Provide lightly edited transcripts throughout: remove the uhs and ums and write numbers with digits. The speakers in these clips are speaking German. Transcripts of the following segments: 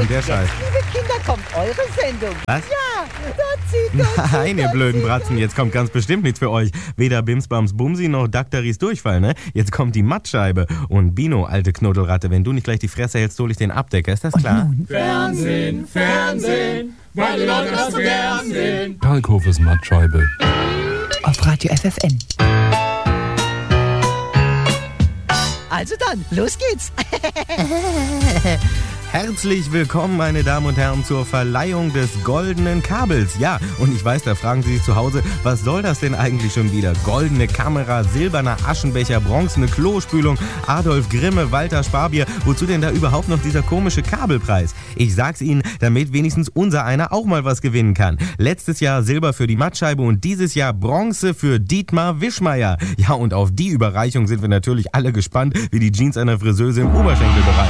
denn der Scheiß? Liebe Kinder, kommt eure Sendung. Was? Ja, das Nein, ihr blöden Bratzen, jetzt kommt ganz bestimmt nichts für euch. Weder Bimsbams Bumsi noch Daktaris Durchfall, ne? Jetzt kommt die Mattscheibe. Und Bino, alte Knuddelratte, wenn du nicht gleich die Fresse hältst, hol ich den Abdecker, ist das klar? Fernsehen, Fernsehen, weil die Leute das so gern sehen. Kalkhofes Mattscheibe. auf Radio FFN. Also dann, los geht's. Herzlich willkommen, meine Damen und Herren, zur Verleihung des Goldenen Kabels. Ja, und ich weiß, da fragen Sie sich zu Hause, was soll das denn eigentlich schon wieder? Goldene Kamera, silberner Aschenbecher, bronzene Klospülung, Adolf Grimme, Walter Sparbier. Wozu denn da überhaupt noch dieser komische Kabelpreis? Ich sag's Ihnen, damit wenigstens unser einer auch mal was gewinnen kann. Letztes Jahr Silber für die Mattscheibe und dieses Jahr Bronze für Dietmar Wischmeier. Ja, und auf die Überreichung sind wir natürlich alle gespannt, wie die Jeans einer Friseuse im Oberschenkelbereich.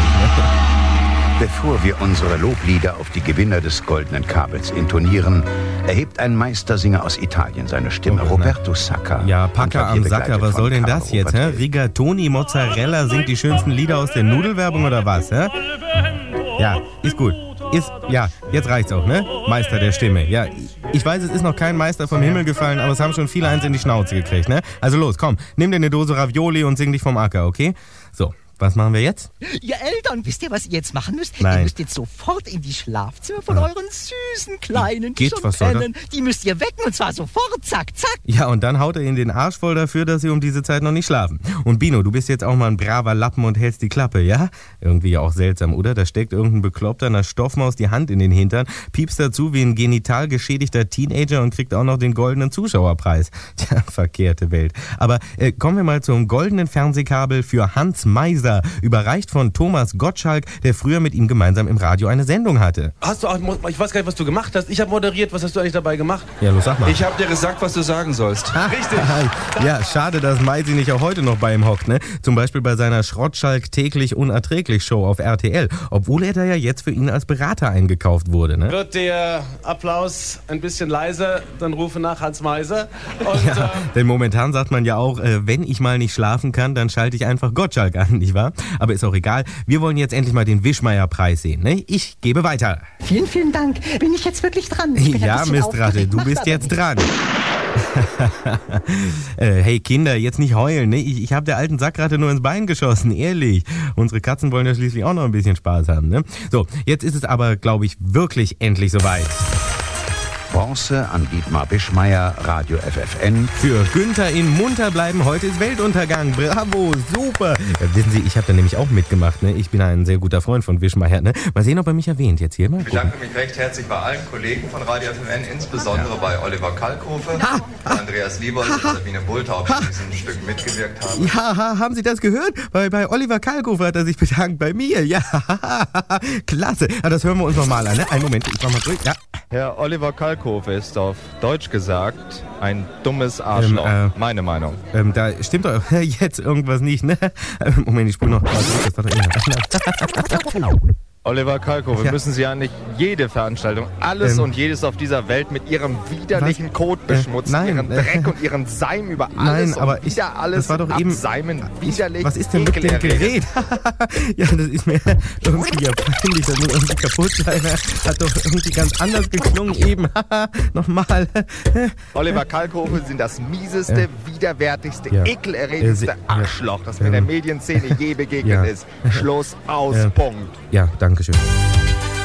Bevor wir unsere Loblieder auf die Gewinner des Goldenen Kabels intonieren, erhebt ein Meistersinger aus Italien seine Stimme, Roberto Sacca. Ja, Packer am Sacker, was soll denn das jetzt, hä? Rigatoni, Mozzarella singt die schönsten Lieder aus der Nudelwerbung oder was, hä? Ja, ist gut. Ja, jetzt reicht's auch, ne? Meister der Stimme. Ja, ich weiß, es ist noch kein Meister vom Himmel gefallen, aber es haben schon viele eins in die Schnauze gekriegt, ne? Also los, komm, nimm dir eine Dose Ravioli und sing dich vom Acker, okay? So. Was machen wir jetzt? Ihr Eltern, wisst ihr, was ihr jetzt machen müsst? Nein. Ihr müsst jetzt sofort in die Schlafzimmer von euren süßen Kleinen, die Geht, schon was soll pennen. Die müsst ihr wecken und zwar sofort, zack, zack. Ja, und dann haut er ihnen den Arsch voll dafür, dass sie um diese Zeit noch nicht schlafen. Und Bino, du bist jetzt auch mal ein braver Lappen und hältst die Klappe, ja? Irgendwie auch seltsam, oder? Da steckt irgendein Bekloppter einer Stoffmaus die Hand in den Hintern, piepst dazu wie ein genital geschädigter Teenager und kriegt auch noch den goldenen Zuschauerpreis. Tja, verkehrte Welt. Aber kommen wir mal zum goldenen Fernsehkabel für Hans Meiser, überreicht von Thomas Gottschalk, der früher mit ihm gemeinsam im Radio eine Sendung hatte. Hast du auch, ich weiß gar nicht, was du gemacht hast. Ich habe moderiert. Was hast du eigentlich dabei gemacht? Ja, los, sag mal. Ich habe dir gesagt, was du sagen sollst. Richtig. Ja, schade, dass Meisi nicht auch heute noch bei ihm hockt, ne? Zum Beispiel bei seiner Schrottschalk täglich unerträglich Show auf RTL. Obwohl er da ja jetzt für ihn als Berater eingekauft wurde, ne? Wird der Applaus ein bisschen leiser, dann rufe nach Hans Meiser. Und, Ja, denn momentan sagt man ja auch, wenn ich mal nicht schlafen kann, dann schalte ich einfach Gottschalk an, nicht wahr? Aber ist auch egal. Wir wollen jetzt endlich mal den Wischmeier-Preis sehen, ne? Ich gebe weiter. Vielen, vielen Dank. Bin ich jetzt wirklich dran? Ich bin ein Ja, bisschen Mistratte, aufgeregt. du Mach bist das. jetzt dran. Hey Kinder, jetzt nicht heulen, ne? Ich habe der alten Sackratte nur ins Bein geschossen, ehrlich. Unsere Katzen wollen ja schließlich auch noch ein bisschen Spaß haben, ne? So, jetzt ist es aber, glaube ich, wirklich endlich soweit. Bronze an Dietmar Wischmeier, Radio FFN. Für Günther in Munter bleiben, heute ist Weltuntergang. Bravo, super. Ja, wissen Sie, ich habe da nämlich auch mitgemacht, ne? Ich bin ein sehr guter Freund von Wischmeier, ne? Mal sehen, ob er mich erwähnt jetzt hier. Mal Ich bedanke mich recht herzlich bei allen Kollegen von Radio FFN, insbesondere bei Oliver Kalkofe, Andreas Liebold und Sabine Bulthaupt, die in diesem Stück mitgewirkt haben. Ja, haben Sie das gehört? Bei Oliver Kalkofe hat er sich bedankt, bei mir. Ja, klasse. Ja, das hören wir uns nochmal an, ne? Einen Moment, ich mach mal zurück. Ja. Herr Oliver Kalkofe ist auf Deutsch gesagt ein dummes Arschloch. Meine Meinung. Da stimmt doch jetzt irgendwas nicht, ne? Moment, ich spule noch. Das war doch Oliver Kalkofe, Ja. müssen Sie ja nicht jede Veranstaltung, alles und jedes auf dieser Welt mit Ihrem widerlichen Kot beschmutzen, nein, Ihren Dreck und Ihren Seim über alles Nein, aber und wieder alles das war doch eben- abseimen, widerlich, Was ist denn mit dem ekelerregend. Gerät? Ja, das ist mir irgendwie ja peinlich, das muss irgendwie kaputt sein. Hat doch irgendwie ganz anders geklungen eben. Nochmal. Oliver Kalkofe sind das mieseste, widerwärtigste, Ja. ekelerregendste Arschloch, das mir in der Medienszene je begegnet Ja. ist. Schluss, aus, Ja. Punkt. Ja, danke schön.